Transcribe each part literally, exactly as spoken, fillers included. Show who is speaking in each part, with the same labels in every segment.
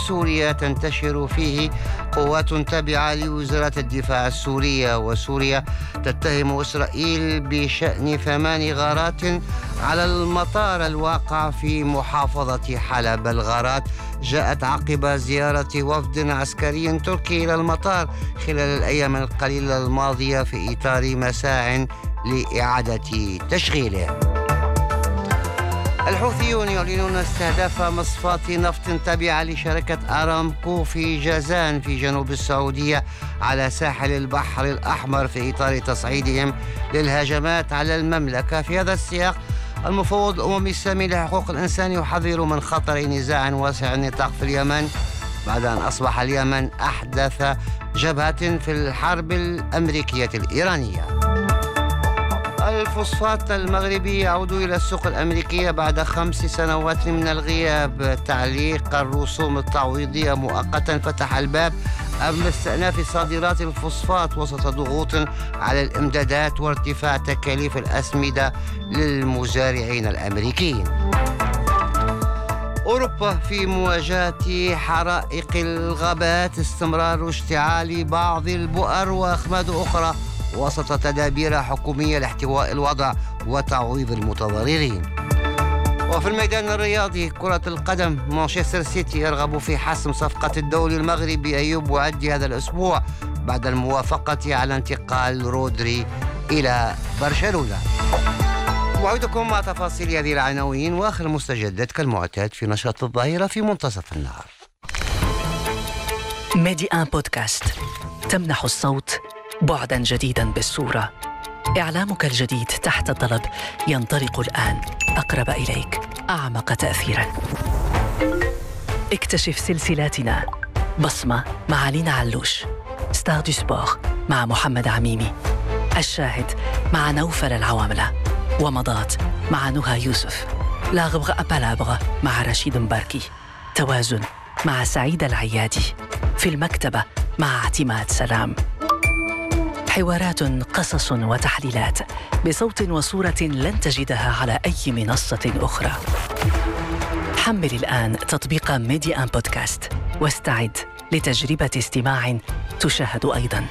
Speaker 1: سوريا تنتشر فيه قوات تابعة لوزارة الدفاع السورية، وسوريا تتهم إسرائيل بشأن ثمان غارات على المطار الواقع في محافظة حلب. الغارات جاءت عقب زيارة وفد عسكري تركي إلى المطار خلال الأيام القليلة الماضية في إطار مساع لإعادة تشغيله. الحوثيون يعلنون استهداف مصفاة نفط تابعة لشركة أرامكو في جازان في جنوب السعودية على ساحل البحر الأحمر في إطار تصعيدهم للهجمات على المملكة. في هذا السياق المفوض الأممي السامي لحقوق الإنسان يحذر من خطر نزاع واسع النطاق في اليمن بعد أن أصبح اليمن أحدث جبهة في الحرب الأمريكية الإيرانية. الفوسفات المغربي يعود إلى السوق الأمريكية بعد خمس سنوات من الغياب. تعليق الرسوم التعويضية مؤقتا فتح الباب أمام استئناف صادرات الفوسفات وسط ضغوط على الإمدادات وارتفاع تكاليف الأسمدة للمزارعين الأمريكيين. أوروبا في مواجهة حرائق الغابات، استمرار اشتعال بعض البؤر وأخماد أخرى وسط تدابير حكومية لاحتواء الوضع وتعويض المتضررين. وفي الميدان الرياضي كرة القدم، مانشستر سيتي يرغب في حسم صفقة الدولي المغربي أيوب وعدي هذا الأسبوع بعد الموافقة على انتقال رودري إلى برشلونة. موعدكم مع تفاصيل هذه العناوين وآخر المستجدات كالمعتاد في نشرة الظهيرة في منتصف النهار.
Speaker 2: ميدي آن بودكاست تمنح الصوت بعداً جديداً بالصورة. إعلامك الجديد تحت الطلب ينطلق الآن أقرب إليك، أعمق تأثيراً. اكتشف سلسلاتنا: بصمة مع لينا علوش، ستار دو سبور مع محمد عميمي، الشاهد مع نوفل العواملة، ومضات مع نهى يوسف، لاغبغ أبالابغ مع رشيد مباركي، توازن مع سعيد العيادي، في المكتبة مع اعتماد سلام. حوارات، قصص وتحليلات بصوت وصورة لن تجدها على أي منصة أخرى. حمل الآن تطبيق ميدي آن بودكاست واستعد لتجربة استماع تشاهد أيضاً.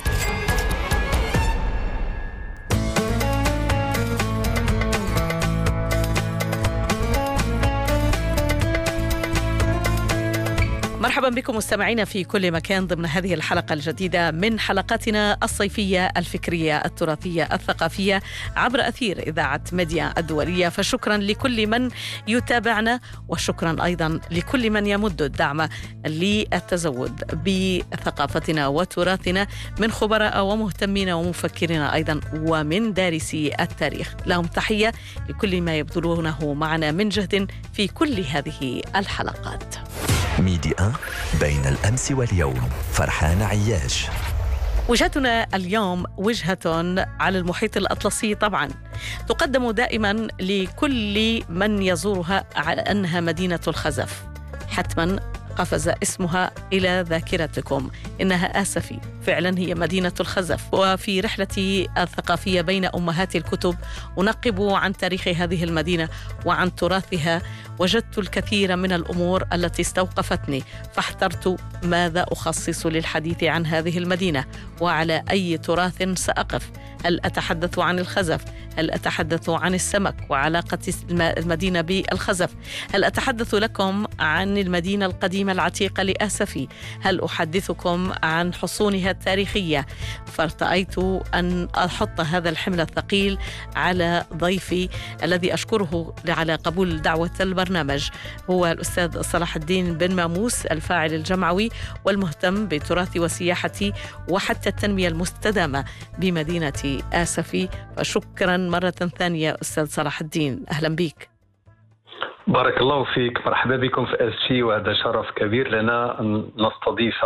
Speaker 3: مرحبا بكم مستمعينا في كل مكان ضمن هذه الحلقة الجديدة من حلقاتنا الصيفية الفكرية التراثية الثقافية عبر أثير إذاعة ميديا الدولية. فشكرا لكل من يتابعنا، وشكرا أيضا لكل من يمد الدعم للتزود بثقافتنا وتراثنا من خبراء ومهتمين ومفكرين أيضا ومن دارسي التاريخ. لهم تحية لكل ما يبذلونه معنا من جهد في كل هذه الحلقات.
Speaker 4: ميديا بين الأمس واليوم، فرحان عياش.
Speaker 3: وجهتنا اليوم وجهة على المحيط الأطلسي طبعا، تقدم دائما لكل من يزورها على أنها مدينة الخزف. حتما قفز اسمها إلى ذاكرتكم، إنها آسفي، فعلا هي مدينة الخزف. وفي رحلتي الثقافية بين أمهات الكتب أنقب عن تاريخ هذه المدينة وعن تراثها، وجدت الكثير من الأمور التي استوقفتني، فاحترت ماذا أخصص للحديث عن هذه المدينة وعلى أي تراث سأقف. هل أتحدث عن الخزف؟ هل أتحدث عن السمك وعلاقة المدينة بالخزف؟ هل أتحدث لكم عن المدينة القديمة العتيقة لآسفي؟ هل أحدثكم عن حصونها التاريخية؟ فارتأيت أن أحط هذا الحمل الثقيل على ضيفي الذي أشكره على قبول دعوة البرنامج، هو الأستاذ صلاح الدين بن ماموس، الفاعل الجمعوي والمهتم بالتراث والسياحة وحتى التنمية المستدامة بمدينة آسفي. فشكرا مرة ثانية أستاذ صلاح الدين، أهلا بك.
Speaker 5: بارك الله فيك، مرحبا بكم في آسفي، وهذا شرف كبير لنا أن نستضيف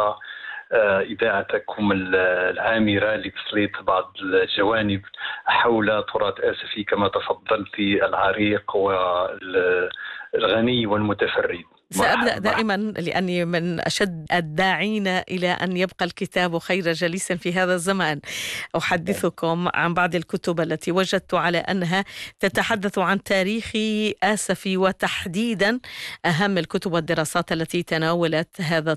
Speaker 5: إذاعتكم العامرة لتسليط بعض الجوانب حول تراث آسفي كما تفضلت العريق والغني والمتفرد.
Speaker 3: سأبدأ دائما لأني من أشد الداعين إلى أن يبقى الكتاب خير جليس في هذا الزمان. أحدثكم عن بعض الكتب التي وجدت على أنها تتحدث عن تاريخ آسفي، وتحديدا أهم الكتب والدراسات التي تناولت هذا